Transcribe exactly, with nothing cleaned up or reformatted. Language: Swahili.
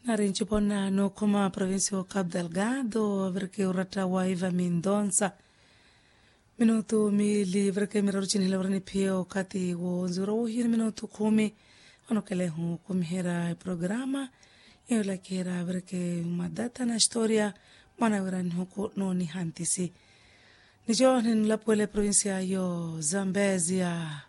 Narinchipona no kuma provincia o Cabo Delgado, perché urata wa Iva Mendonça. Minuto mili perché mi rorcini lavorani pio kati wo zero hir minuto kumi. Ono kele hu kumhera programa. Io la kera perché uma data na storia mana urani huko no ni hantisi. Nijo nin la pole provincia yo Zambezia.